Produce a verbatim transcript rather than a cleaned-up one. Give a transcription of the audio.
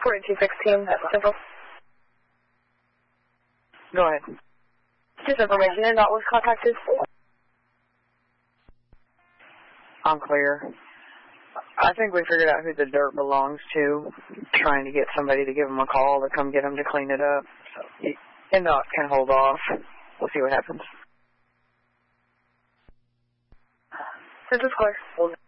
forty-two sixteen, Central. Go ahead. Just information, and not was contacted. I'm clear. I think we figured out who the dirt belongs to, trying to get somebody to give them a call to come get them to clean it up. So, and not can hold off. We'll see what happens. This is clear.